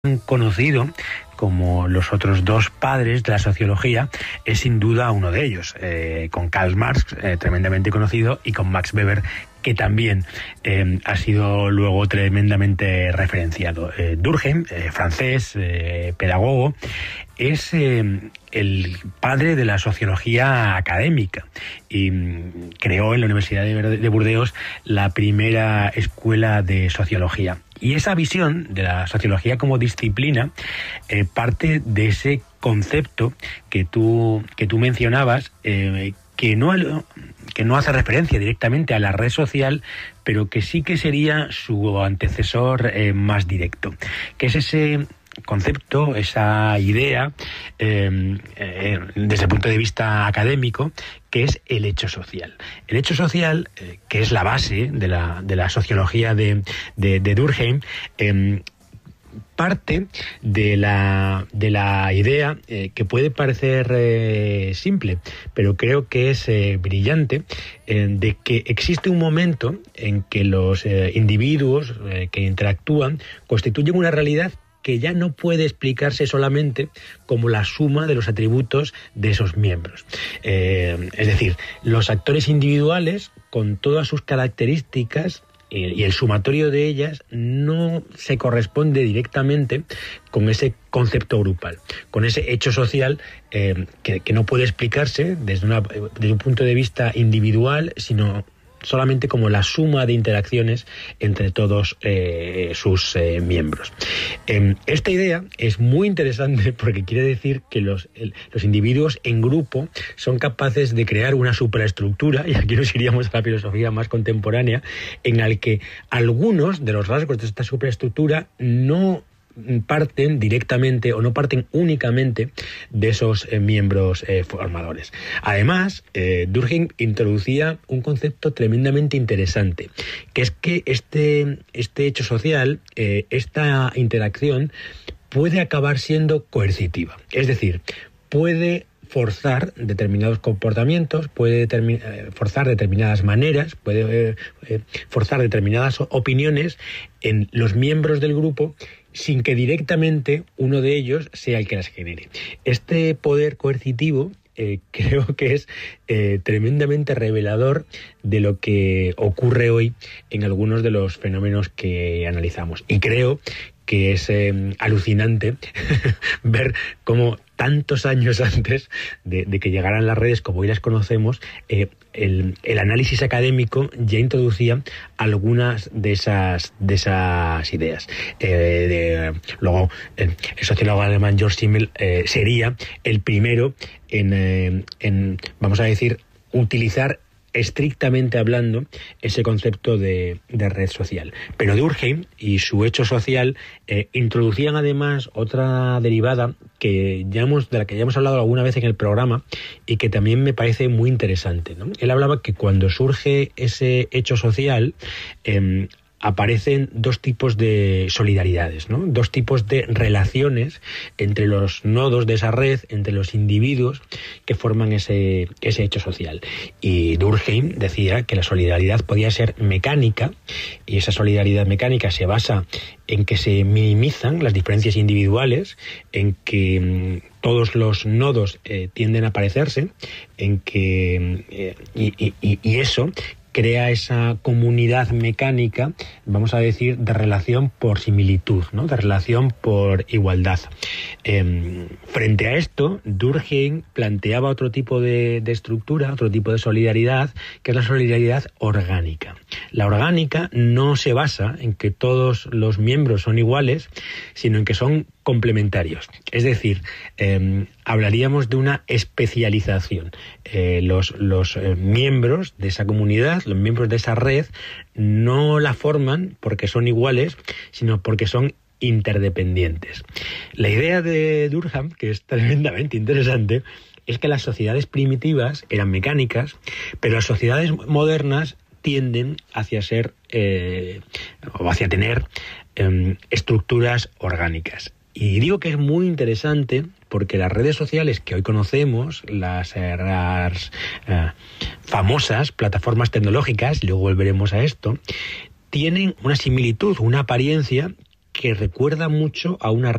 conocido como los otros dos padres de la sociología es sin duda uno de ellos, con Karl Marx, tremendamente conocido, y con Max Weber, que también ha sido luego tremendamente referenciado. Durkheim, francés, pedagogo, es el padre de la sociología académica y creó en la Universidad de Burdeos la primera escuela de sociología. Y esa visión de la sociología como disciplina parte de ese concepto que tú mencionabas, que no hace referencia directamente a la red social, pero que sí que sería su antecesor más directo, que es ese concepto, esa idea, desde el punto de vista académico, que es el hecho social. El hecho social, que es la base de la sociología de Durkheim, parte de la idea que puede parecer simple, pero creo que es brillante, de que existe un momento en que los individuos que interactúan constituyen una realidad que ya no puede explicarse solamente como la suma de los atributos de esos miembros. Es decir, los actores individuales, con todas sus características, y el sumatorio de ellas no se corresponde directamente con ese concepto grupal, con ese hecho social que no puede explicarse desde un punto de vista individual, sino solamente como la suma de interacciones entre todos sus miembros. Esta idea es muy interesante porque quiere decir que los individuos en grupo son capaces de crear una superestructura, y aquí nos iríamos a la filosofía más contemporánea, en la que algunos de los rasgos de esta superestructura no parten directamente o no parten únicamente de esos miembros formadores. Además, Durkheim introducía un concepto tremendamente interesante, que es que este hecho social, esta interacción, puede acabar siendo coercitiva. Es decir, puede forzar determinados comportamientos, puede forzar determinadas maneras, puede forzar determinadas opiniones en los miembros del grupo, sin que directamente uno de ellos sea el que las genere. Este poder coercitivo creo que es tremendamente revelador de lo que ocurre hoy en algunos de los fenómenos que analizamos. Y creo que es alucinante ver cómo tantos años antes de que llegaran las redes como hoy las conocemos, el análisis académico ya introducía algunas de esas ideas. Luego, el sociólogo alemán Georg Simmel sería el primero en, vamos a decir, utilizar estrictamente hablando ese concepto de red social. Pero Durkheim y su hecho social introducían además otra derivada de la que ya hemos hablado alguna vez en el programa y que también me parece muy interesante, ¿no? Él hablaba que cuando surge ese hecho social, aparecen dos tipos de solidaridades, ¿no? Dos tipos de relaciones entre los nodos de esa red, entre los individuos que forman ese hecho social. Y Durkheim decía que la solidaridad podía ser mecánica, y esa solidaridad mecánica se basa en que se minimizan las diferencias individuales, en que todos los nodos tienden a parecerse, en que y eso crea esa comunidad mecánica, vamos a decir, de relación por similitud, ¿no? De relación por igualdad. Frente a esto, Durkheim planteaba otro tipo de estructura, otro tipo de solidaridad, que es la solidaridad orgánica. La orgánica no se basa en que todos los miembros son iguales, sino en que son complementarios. Es decir, hablaríamos de una especialización. Los miembros de esa comunidad, los miembros de esa red, no la forman porque son iguales, sino porque son interdependientes. La idea de Durkheim, que es tremendamente interesante, es que las sociedades primitivas eran mecánicas, pero las sociedades modernas tienden hacia ser o hacia tener estructuras orgánicas. Y digo que es muy interesante porque las redes sociales que hoy conocemos, las famosas plataformas tecnológicas, luego volveremos a esto, tienen una similitud, una apariencia que recuerda mucho a una